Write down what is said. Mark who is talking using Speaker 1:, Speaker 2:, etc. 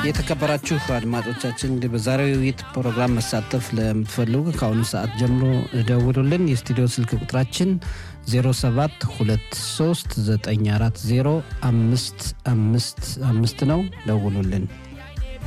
Speaker 1: የተከበራችሁ አድማጮቻችን እንግዲህ በዛሬው ውይይት ፕሮግራም መሳተፍ ለምትፈልጉ ከአሁኑ ሰዓት ጀምሮ ደውሉልን። የስቱዲዮ ስልክ ቁጥራችን 0723940555 ነው። ደውሉልን።